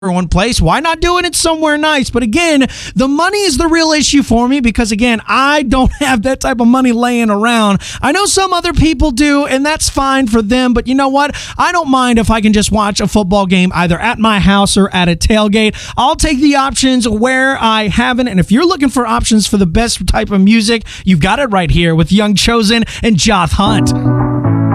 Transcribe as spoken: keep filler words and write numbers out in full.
one place. Why not doing it somewhere nice? But again, the money is the real issue for me because, again, I don't have that type of money laying around. I know some other people do, and that's fine for them. But you know what? I don't mind if I can just watch a football game either at my house or at a tailgate. I'll take the options where I haven't. And if you're looking for options for the best type of music, you've got it right here with Young Chosen and Joth Hunt.